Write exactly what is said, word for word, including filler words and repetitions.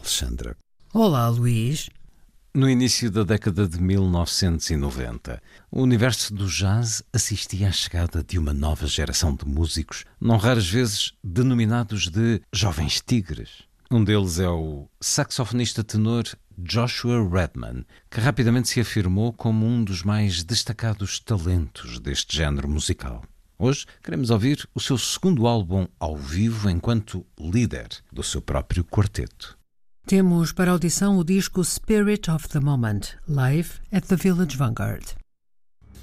Alexandra. Olá, Luís. No início da década de mil novecentos e noventa, o universo do jazz assistia à chegada de uma nova geração de músicos, não raras vezes denominados de jovens tigres. Um deles é o saxofonista tenor Joshua Redman, que rapidamente se afirmou como um dos mais destacados talentos deste género musical. Hoje queremos ouvir o seu segundo álbum ao vivo enquanto líder do seu próprio quarteto. Temos para audição o disco Spirit of the Moment, live at the Village Vanguard.